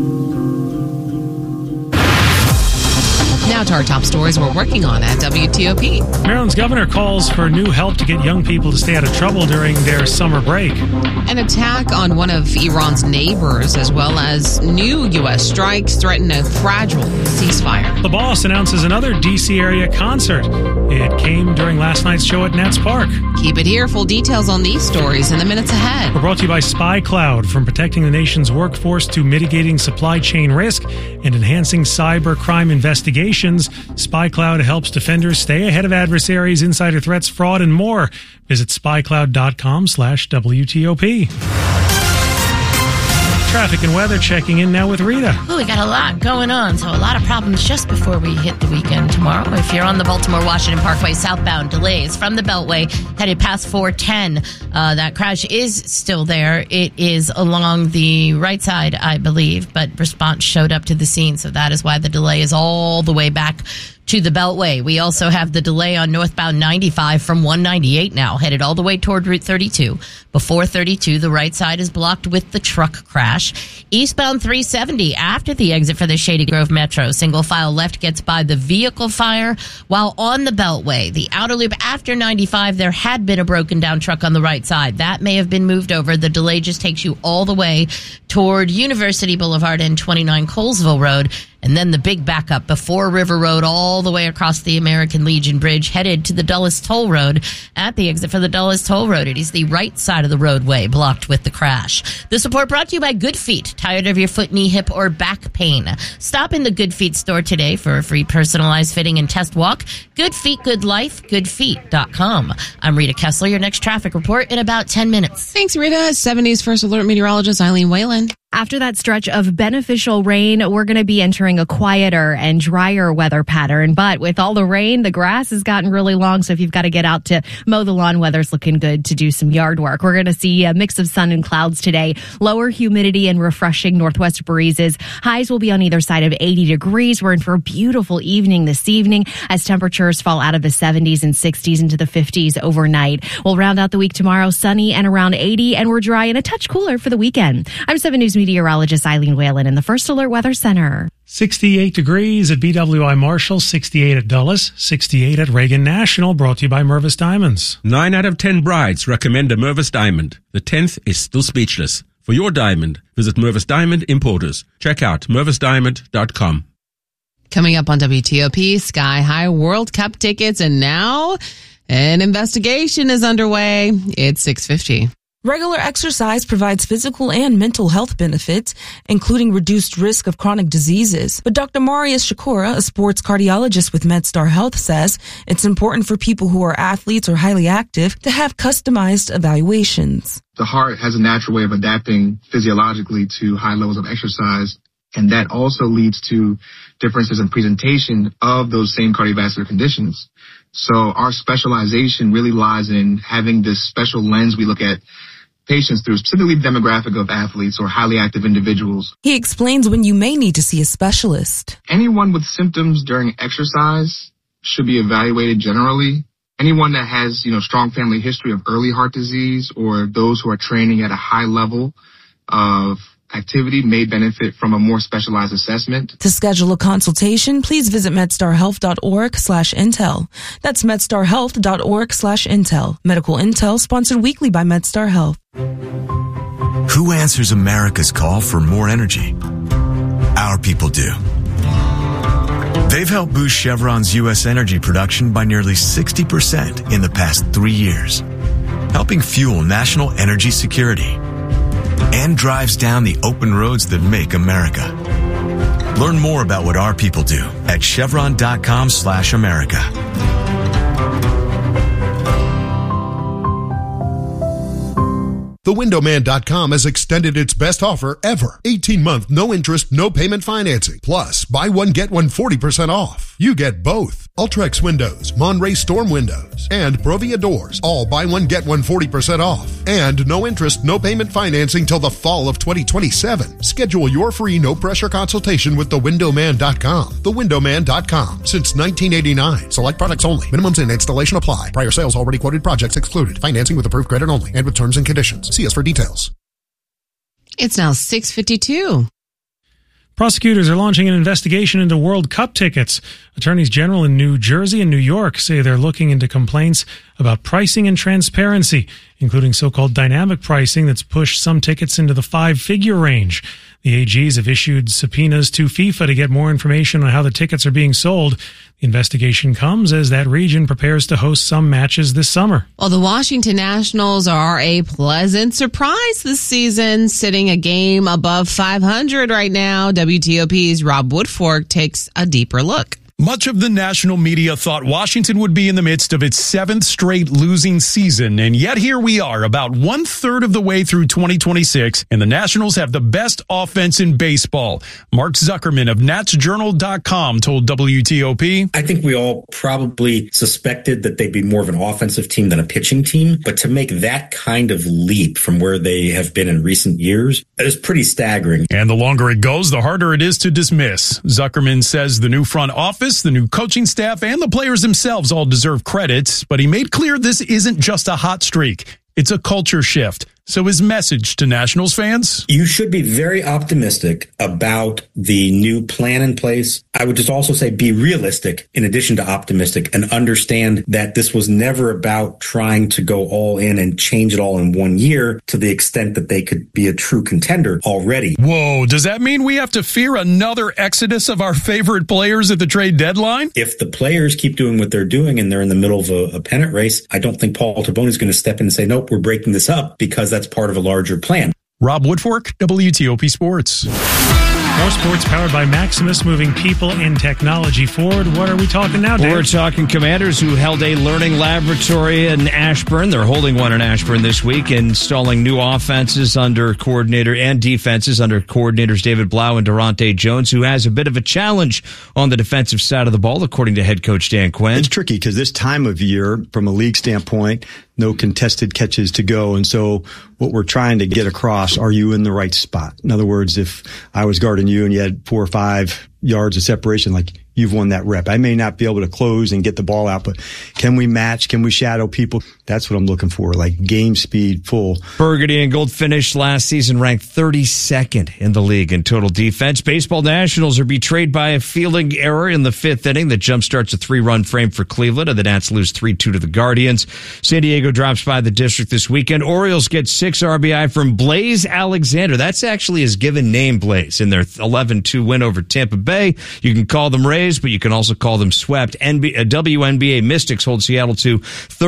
Now to our top stories we're working on at WTOP. Maryland's governor calls for new help to get young people to stay out of trouble during their summer break. An attack on one of Iran's neighbors, as well as new U.S. strikes, threaten a fragile ceasefire. The Boss announces another D.C. area concert. It came during last night's show at Nats Park. Keep it here. Full details on these stories in the minutes ahead. We're brought to you by SpyCloud. From protecting the nation's workforce to mitigating supply chain risk and enhancing cyber crime investigations, SpyCloud helps defenders stay ahead of adversaries, insider threats, fraud, and more. Visit spycloud.com/WTOP. Traffic and weather checking in now with Rita. Oh, we got a lot going on, so a lot of problems just before we hit the weekend tomorrow. If you're on the Baltimore-Washington Parkway southbound, delays from the Beltway headed past 410. That crash is still there. It is along the right side, I believe, but response showed up to the scene, so that is why the delay is all the way back to the Beltway. We also have the delay on northbound 95 from 198 now, headed all the way toward Route 32. Before 32, the right side is blocked with the truck crash. Eastbound 370 after the exit for the Shady Grove Metro. Single file left gets by the vehicle fire, while on the Beltway, the outer loop after 95, there had been a broken down truck on the right side. That may have been moved over. The delay just takes you all the way toward University Boulevard and 29 Colesville Road. And then the big backup before River Road all the way across the American Legion Bridge, headed to the Dulles Toll Road. At the exit for the Dulles Toll Road, it is the right side of the roadway blocked with the crash. This report brought to you by Good Feet. Tired of your foot, knee, hip, or back pain? Stop in the Good Feet store today for a free personalized fitting and test walk. Good Feet, good life, goodfeet.com. I'm Rita Kessler. Your next traffic report in about 10 minutes. Thanks, Rita. 7 News First Alert meteorologist Eileen Whalen. After that stretch of beneficial rain, we're going to be entering a quieter and drier weather pattern. But with all the rain, the grass has gotten really long. So if you've got to get out to mow the lawn, weather's looking good to do some yard work. We're going to see a mix of sun and clouds today, lower humidity and refreshing northwest breezes. Highs will be on either side of 80 degrees. We're in for a beautiful evening this evening as temperatures fall out of the 70s and 60s into the 50s overnight. We'll round out the week tomorrow sunny and around 80, and we're dry and a touch cooler for the weekend. I'm 7 News meteorologist Eileen Whalen in the First Alert Weather Center. 68 degrees at BWI Marshall, 68 at Dulles, 68 at Reagan National, brought to you by Mervis Diamonds. 9 out of 10 brides recommend a Mervis Diamond. The 10th is still speechless. For your diamond, visit Mervis Diamond Importers. Check out mervisdiamond.com. Coming up on WTOP, Sky High World Cup tickets, and now an investigation is underway. It's 6:50. Regular exercise provides physical and mental health benefits, including reduced risk of chronic diseases. But Dr. Marius Shakura, a sports cardiologist with MedStar Health, says it's important for people who are athletes or highly active to have customized evaluations. The heart has a natural way of adapting physiologically to high levels of exercise, and that also leads to differences in presentation of those same cardiovascular conditions. So our specialization really lies in having this special lens we look at patients through, specifically the demographic of athletes or highly active individuals. He explains when you may need to see a specialist. Anyone with symptoms during exercise should be evaluated generally Anyone that has, strong family history of early heart disease or those who are training at a high level of activity may benefit from a more specialized assessment. To schedule a consultation, please visit medstarhealth.org/intel. That's medstarhealth.org/intel. Medical intel sponsored weekly by MedStar Health. Who answers America's call for more energy? Our people do. They've helped boost Chevron's U.S. energy production by nearly 60% in the past 3 years, helping fuel national energy security, and drives down the open roads that make America. Learn more about what our people do at chevron.com/America. TheWindowMan.com has extended its best offer ever. 18-month, no interest, no payment financing. Plus, buy one, get one 40% off. You get both. Ultrex Windows, Monterey Storm Windows, and Provia Doors. All buy one, get one 40% off. And no interest, no payment financing till the fall of 2027. Schedule your free no-pressure consultation with TheWindowMan.com. TheWindowMan.com. Since 1989. Select products only. Minimums and installation apply. Prior sales already quoted projects excluded. Financing with approved credit only and with terms and conditions. See us for details. It's now 6:52. Prosecutors are launching an investigation into World Cup tickets. Attorneys general in New Jersey and New York say they're looking into complaints about pricing and transparency, including so-called dynamic pricing that's pushed some tickets into the 5-figure range. The AGs have issued subpoenas to FIFA to get more information on how the tickets are being sold. The investigation comes as that region prepares to host some matches this summer. Well, the Washington Nationals are a pleasant surprise this season, sitting a game above 500 right now. WTOP's Rob Woodfork takes a deeper look. Much of the national media thought Washington would be in the midst of its 7th straight losing season, and yet here we are, about 1/3 of the way through 2026, and the Nationals have the best offense in baseball. Mark Zuckerman of NatsJournal.com told WTOP, I think we all probably suspected that they'd be more of an offensive team than a pitching team, but to make that kind of leap from where they have been in recent years is pretty staggering. And the longer it goes, the harder it is to dismiss. Zuckerman says the new front office, the new coaching staff, and the players themselves all deserve credit, but he made clear this isn't just a hot streak. It's a culture shift. So his message to Nationals fans? You should be very optimistic about the new plan in place. I would just also say be realistic in addition to optimistic, and understand that this was never about trying to go all in and change it all in 1 year to the extent that they could be a true contender already. Whoa, does that mean we have to fear another exodus of our favorite players at the trade deadline? If the players keep doing what they're doing and they're in the middle of a pennant race, I don't think Paul Tabone is going to step in and say, nope, we're breaking this up, because that's part of a larger plan. Rob Woodfork, WTOP Sports. More sports powered by Maximus, moving people and technology forward. What are we talking now, Dave? We're talking Commanders, who held a learning laboratory in Ashburn. They're holding one in Ashburn this week, installing new offenses under coordinator and defenses under coordinators David Blau and Durante Jones, who has a bit of a challenge on the defensive side of the ball, according to head coach Dan Quinn. It's tricky because this time of year, from a league standpoint, no contested catches to go. And so what we're trying to get across, are you in the right spot? In other words, if I was guarding you and you had 4 or 5 yards of separation, like, you've won that rep. I may not be able to close and get the ball out, but can we match? Can we shadow people? That's what I'm looking for, like game speed, full. Burgundy and Gold finished last season ranked 32nd in the league in total defense. Baseball Nationals are betrayed by a fielding error in the 5th inning that jumpstarts a 3-run frame for Cleveland, and the Nats lose 3-2 to the Guardians. San Diego drops by the district this weekend. Orioles get 6 RBI from Blaze Alexander. That's actually his given name, Blaze, in their 11-2 win over Tampa Bay. You can call them Rays, but you can also call them swept. WNBA Mystics hold Seattle to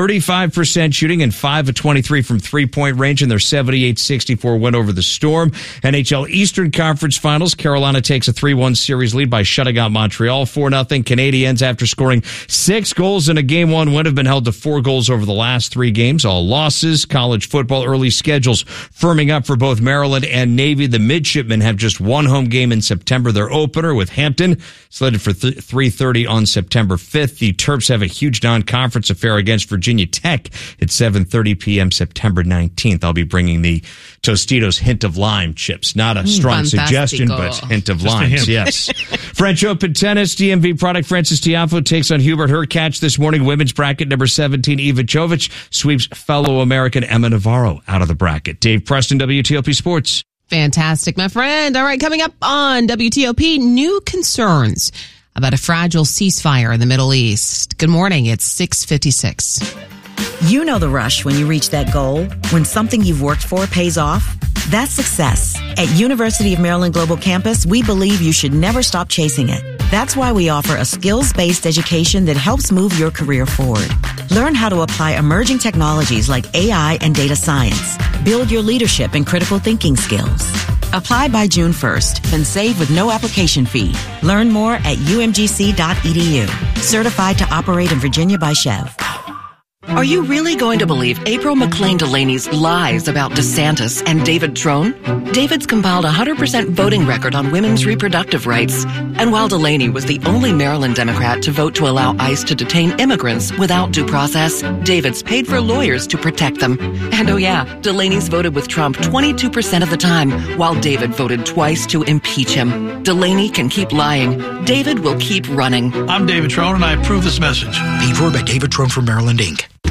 35% shooting and 5 of 23 from three-point range in their 78-64 win over the Storm. NHL Eastern Conference Finals, Carolina takes a 3-1 series lead by shutting out Montreal 4-0. Canadiens, after scoring 6 goals in a Game 1 win, have been held to 4 goals over the last 3 games, all losses. College football early schedules firming up for both Maryland and Navy. The Midshipmen have just 1 home game in September, their opener with Hampton, slated for 3:30 on September 5th. The Terps have a huge non-conference affair against Virginia Tech at 7:30 p.m. September 19th. I'll be bringing the Tostitos Hint of Lime chips. Not a strong suggestion, but hint of limes, yes. French Open tennis, DMV product Francis Tiafoe takes on Hubert Hurkacz this morning. Women's bracket, number 17, Eva Jovic sweeps fellow American Emma Navarro out of the bracket. Dave Preston, WTOP Sports. Fantastic, my friend. All right, coming up on WTOP, new concerns about a fragile ceasefire in the Middle East. Good morning. It's 6:56. You know the rush when you reach that goal, when something you've worked for pays off. That's success. At University of Maryland Global Campus, we believe you should never stop chasing it. That's why we offer a skills-based education that helps move your career forward. Learn how to apply emerging technologies like AI and data science. Build your leadership and critical thinking skills. Apply by June 1st and save with no application fee. Learn more at umgc.edu. Certified to operate in Virginia by Chev. Are you really going to believe April McLean Delaney's lies about DeSantis and David Trone? David's compiled a 100% voting record on women's reproductive rights. And while Delaney was the only Maryland Democrat to vote to allow ICE to detain immigrants without due process, David's paid for lawyers to protect them. And oh yeah, Delaney's voted with Trump 22% of the time, while David voted twice to impeach him. Delaney can keep lying. David will keep running. I'm David Trone, and I approve this message. Paid for by David Trone for Maryland, Inc.